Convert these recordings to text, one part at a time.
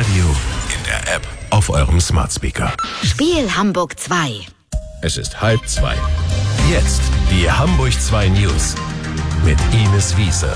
Radio, in der App, auf eurem Smart Speaker. Spiel Hamburg 2. Es ist 1:30. Jetzt die Hamburg 2 News mit Ines Wiese.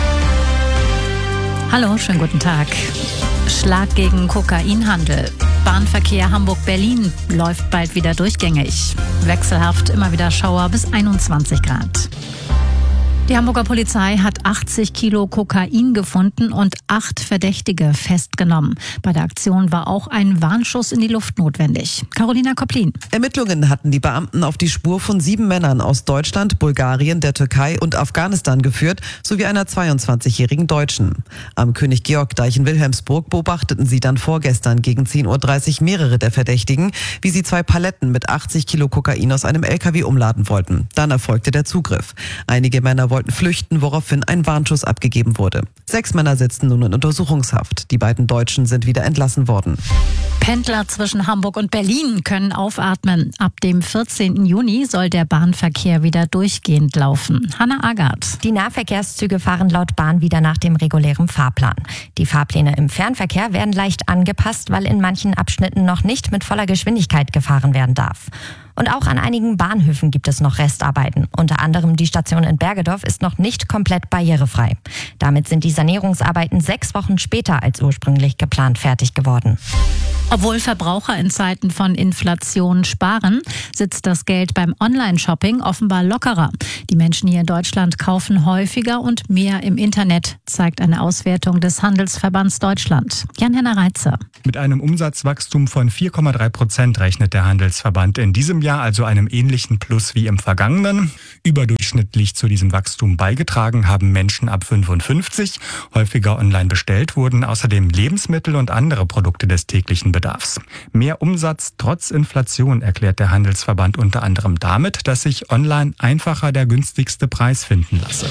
Hallo, schönen guten Tag. Schlag gegen Kokainhandel. Bahnverkehr Hamburg-Berlin läuft bald wieder durchgängig. Wechselhaft, immer wieder Schauer bis 21 Grad. Die Hamburger Polizei hat 80 Kilo Kokain gefunden und 8 Verdächtige festgenommen. Bei der Aktion war auch ein Warnschuss in die Luft notwendig. Carolina Koplin. Ermittlungen hatten die Beamten auf die Spur von 7 Männern aus Deutschland, Bulgarien, der Türkei und Afghanistan geführt, sowie einer 22-jährigen Deutschen. Am König Georg Deich in Wilhelmsburg beobachteten sie dann vorgestern gegen 10:30 Uhr mehrere der Verdächtigen, wie sie 2 Paletten mit 80 Kilo Kokain aus einem LKW umladen wollten. Dann erfolgte der Zugriff. Einige Männer wollten flüchten, woraufhin ein Warnschuss abgegeben wurde. 6 Männer sitzen nun in Untersuchungshaft. Die beiden Deutschen sind wieder entlassen worden. Pendler zwischen Hamburg und Berlin können aufatmen. Ab dem 14. Juni soll der Bahnverkehr wieder durchgehend laufen. Hanna Agard. Die Nahverkehrszüge fahren laut Bahn wieder nach dem regulären Fahrplan. Die Fahrpläne im Fernverkehr werden leicht angepasst, weil in manchen Abschnitten noch nicht mit voller Geschwindigkeit gefahren werden darf. Und auch an einigen Bahnhöfen gibt es noch Restarbeiten. Unter anderem die Station in Bergedorf ist noch nicht komplett barrierefrei. Damit sind die Sanierungsarbeiten 6 Wochen später als ursprünglich geplant fertig geworden. Obwohl Verbraucher in Zeiten von Inflation sparen, sitzt das Geld beim Online-Shopping offenbar lockerer. Die Menschen hier in Deutschland kaufen häufiger und mehr im Internet, zeigt eine Auswertung des Handelsverbands Deutschland. Jan-Henner Reitzer. Mit einem Umsatzwachstum von 4,3% rechnet der Handelsverband in diesem Jahr, also einem ähnlichen Plus wie im vergangenen. Überdurchschnittlich zu diesem Wachstum beigetragen haben Menschen ab 55. Häufiger online bestellt wurden außerdem Lebensmittel und andere Produkte des täglichen Bedarfs. Mehr Umsatz trotz Inflation erklärt der Handelsverband unter anderem damit, dass sich online einfacher der günstigste Preis finden lasse.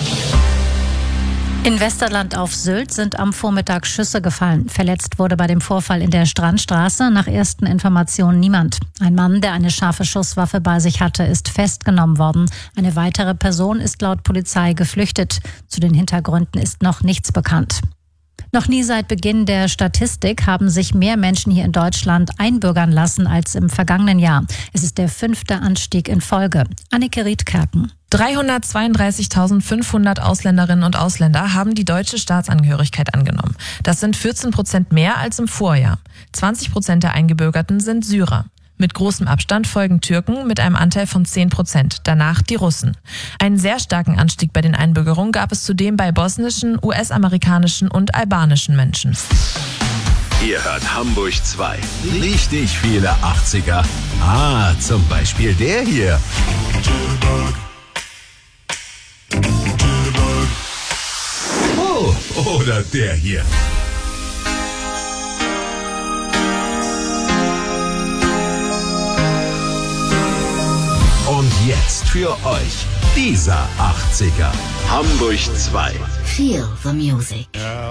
In Westerland auf Sylt sind am Vormittag Schüsse gefallen. Verletzt wurde bei dem Vorfall in der Strandstraße nach ersten Informationen niemand. Ein Mann, der eine scharfe Schusswaffe bei sich hatte, ist festgenommen worden. Eine weitere Person ist laut Polizei geflüchtet. Zu den Hintergründen ist noch nichts bekannt. Noch nie seit Beginn der Statistik haben sich mehr Menschen hier in Deutschland einbürgern lassen als im vergangenen Jahr. Es ist der 5. Anstieg in Folge. Annike Riedkerken. 332.500 Ausländerinnen und Ausländer haben die deutsche Staatsangehörigkeit angenommen. Das sind 14% mehr als im Vorjahr. 20% der Eingebürgerten sind Syrer. Mit großem Abstand folgen Türken mit einem Anteil von 10%, danach die Russen. Einen sehr starken Anstieg bei den Einbürgerungen gab es zudem bei bosnischen, US-amerikanischen und albanischen Menschen. Ihr hört Hamburg 2. Richtig viele 80er. Zum Beispiel der hier. Oh, oder der hier. Und jetzt für euch dieser 80er. Hamburg 2. Feel the music.